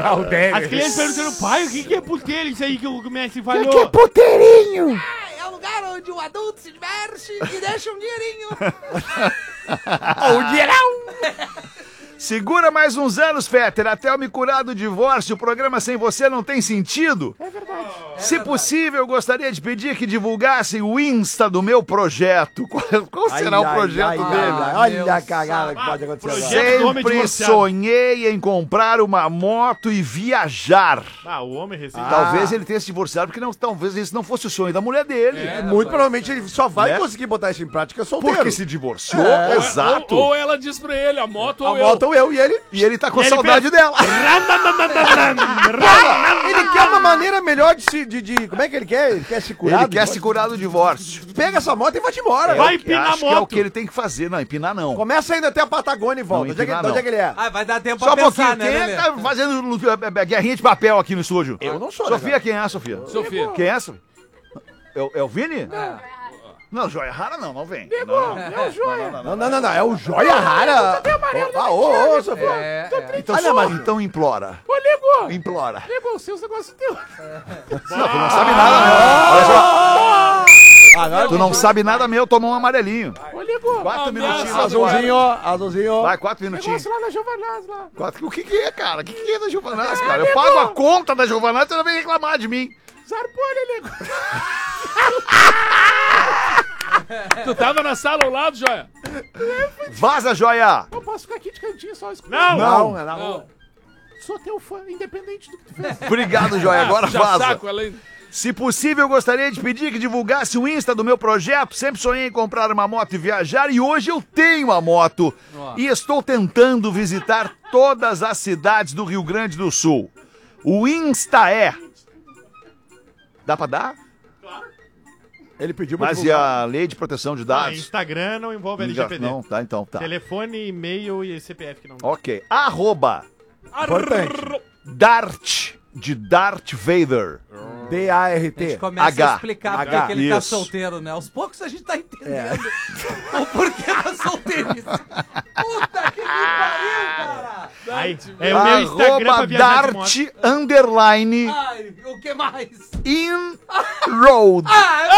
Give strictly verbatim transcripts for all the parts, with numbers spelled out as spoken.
Ah, o Denis. As crianças perguntando, pai, o que, que é puteiro isso aí que o mestre falou? O que é puteirinho? É um lugar onde o adulto se diverte e deixa um dinheirinho. O dinheirão. Segura mais uns anos, Fetter, até eu me curar do divórcio. O programa sem você não tem sentido. É verdade. Se possível, eu gostaria de pedir que divulgassem o Insta do meu projeto. Qual, qual será Ai, o projeto ai, ai, dele? ai, Olha a cagada que pode acontecer agora. projeto do homem Sempre divorciado. sonhei em comprar uma moto e viajar. Ah, o homem recém... Talvez ele tenha se divorciado, porque não, talvez esse não fosse o sonho da mulher dele. É, muito provavelmente ele só vai Né? conseguir botar isso em prática solteiro. Porque se divorciou, É. exato. Ou, ou ela diz pra ele, a moto A ou eu. moto eu e ele. E ele tá com E ele saudade dela. Ele quer uma maneira melhor de se. De, de- como é que ele quer? Ele quer se curar? Ele do quer se divórcio? curar do divórcio. Pega essa moto e vai-te embora. Vai Eu empinar acho a que é o moto. que ele tem que fazer. Não, empinar não. Começa ainda até a Patagônia e volta. Não, Onde é que, empinar de onde é não. que ele é? Ah, vai dar tempo Só um pra pouquinho. pensar, né, Quem é Lelê? que tá fazendo uh, guerrinha de papel aqui no estúdio? Eu não sou, Sofia, né, quem é, Sofia? Sofia. Quem é, Sofia? É, o- é o Vini? Não, joia rara não, não vem. Não, não, É o Joia. Não, não, não, não. É o Joia Rara. Ah, ô, ô, Sofia. É, é. Então, Ah, não, mas- então implora. Ô, Ligo. Implora. Ligo, seus negócios teus. Não, tu não sabe nada, meu. Olha só. Agora Tu não sabe nada, meu, tomou um amarelinho. Ô, Ligo. Quatro minutinhos. Azulzinho, azulzinho. Vai, quatro minutinhos. lá na Giovanaz, lá. Quatro... O que que é, cara? O que que é da Giovanaz, cara? Eu pago a conta da Giovanaz, você não vem reclamar de mim. Zarpolho, Ligo. Tu tava na sala ao lado, Joia? Vaza, joia! Eu posso ficar aqui de cantinho só escutando. Não! Não. é na Não. rua. Sou teu fã, independente do que tu fez. Obrigado, joia. Agora Já vaza. saco ela ainda. Se possível, eu gostaria de pedir que divulgasse o Insta do meu projeto. Sempre sonhei em comprar uma moto e viajar e hoje eu tenho a moto. E estou tentando visitar todas as cidades do Rio Grande do Sul. O Insta é... Dá pra dar? Ele pediu pra Mas e divulgar. a lei de proteção de Ah, dados? Instagram não envolve L G P D. Não, tá, então tá. Telefone, e-mail e C P F que não. Ok. Arroba Importante. Dart, de Darth Vader. D A R A gente T. começa H. a explicar por H. que que ele tá Isso. solteiro, né? Aos poucos a gente tá entendendo o porquê da solteirice. Puta que me pariu, cara! Aí, é o meu Instagram pra Arroba viajar de Dart, moto. underline, Ai, o que mais? in road.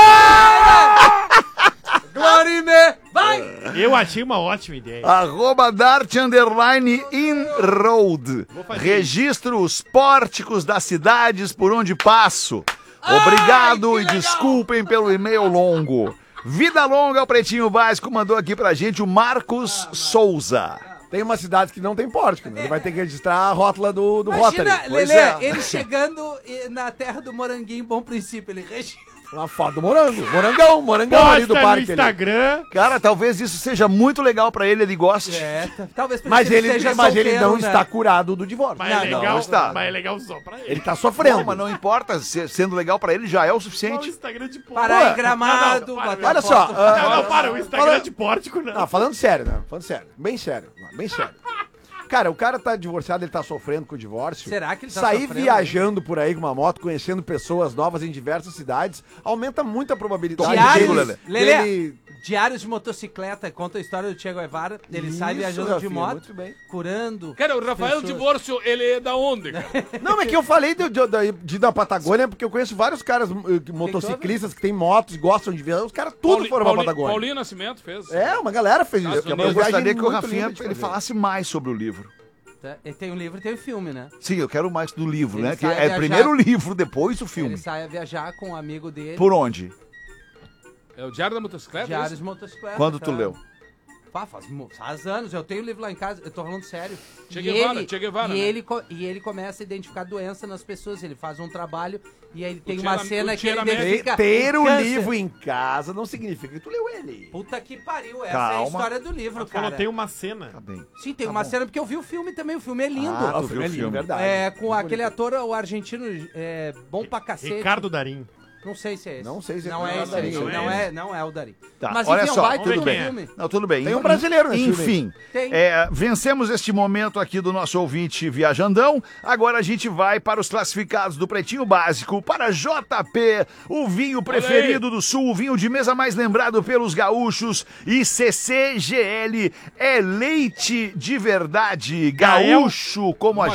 Ah, Glorime! Vai! Eu achei uma ótima ideia. Arroba Dart, underline, in road. fazer Registro os pórticos das cidades por onde passo. Obrigado que e legal. desculpem pelo e-mail longo. Vida longa, o Pretinho Básico mandou aqui pra gente o Marcos Souza. Tem umas cidades que não tem pórtico, né? Ele vai ter que registrar a rótula do, do Imagina, Rotary. Pois Lelê, é. ele chegando eh, na terra do Moranguinho, Bom Princípio, ele registra. Uma foto do morango. Morangão, morangão ali do Posta no parque. ali. Instagram. Cara, talvez isso seja muito legal pra ele, ele goste. É, tá- talvez por Mas isso ele, esteja mas ele solteiro, não né? está curado do divórcio. Mas Não, é não, legal, está. mas é legal só pra ele. Ele tá sofrendo. Não, mas não importa, se- sendo legal pra ele já é o Qual o suficiente. Instagram de pórtico? Parar Pô, em Gramado, não, não, para, botar olha só, foto. ah, Não, não, para, o Instagram Fala- de pórtico não. Não, falando sério, né? Falando sério. Bem sério. Não, bem sério. Cara, o cara tá divorciado, ele tá sofrendo com o divórcio. Será que ele tá Sair sofrendo, viajando por aí com uma moto, conhecendo pessoas novas em diversas cidades, aumenta muito a probabilidade Diários, dele, Lelê. dele- Diários de motocicleta, conta a história do Che Guevara. Ele sai Isso, viajando de Rafinha, moto, muito bem. curando. Cara, o Rafael pessoas. Divórcio, ele é da onde, cara? Não, mas que eu falei de, de, de, de ir na Patagônia, porque eu conheço vários caras eh, motociclistas que têm motos, gostam de viajar. Os caras tudo Pauli- foram pra Pauli- Patagônia. Paulinho Nascimento fez. É, uma galera fez isso. Estados É uma Eu Unidos. viagem gostaria que o muito Rafinha linda de ele fazer. falasse mais sobre o livro. Tá? Ele tem um livro e tem um filme, né? Sim, eu quero mais do livro, Ele né? Que sai é viajar- primeiro o livro, depois o Ele filme. sai a viajar com um amigo dele. Por onde? É o Diário da Motocicleta? é Diários isso? de motocicleta. Quando tu tá? leu? Pá, faz, mo- faz anos, eu tenho o livro lá em casa, eu tô falando sério. Che E Guevara, ele- Che Guevara, e, né? ele, co- e ele começa a identificar doença nas pessoas, ele faz um trabalho e aí tem O uma Tira- cena o que ele Tira- identifica Ter o câncer. livro em casa não significa que tu leu ele. Puta que pariu, essa é Calma. a história do livro, Tu falou, cara. tem uma cena. Tá bem. Sim, tem Tá uma bom. cena, porque eu vi o filme também, o filme é lindo. Ah, tu o viu filme é o lindo, filme. verdade. É, com Muito aquele bonito. ator, o argentino, é, bom pra cacete. Ricardo Darim. Não sei se é esse. Não sei se é não o é esse. Darim. Não, Não é, é não é o Darim. Tá, Mas olha enfim, é um só, baita tudo do bem. filme. Não, tudo bem. Tem um brasileiro nesse filme. Enfim, Tem. é, vencemos este momento aqui do nosso ouvinte viajandão. Agora a gente vai para os classificados do Pretinho Básico. Para J P, o vinho preferido do Sul, o vinho de mesa mais lembrado pelos gaúchos. E C C G L é leite de verdade, gaúcho como a